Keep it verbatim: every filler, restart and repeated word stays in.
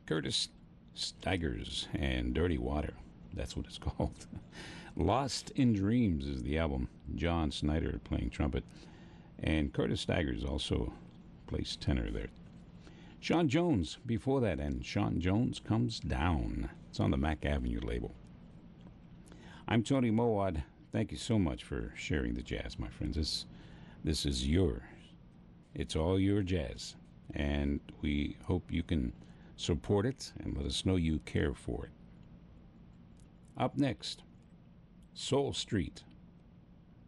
Curtis Stigers and Dirty Water. That's what it's called. Lost in Dreams is the album. John Snyder playing trumpet. And Curtis Stigers also plays tenor there. Sean Jones before that, and Sean Jones Comes Down. It's on the Mack Avenue label. I'm Tony Mowad. Thank you so much for sharing the jazz, my friends. This, this is yours. It's all your jazz. And we hope you can support it and let us know you care for it. Up next, Soul Street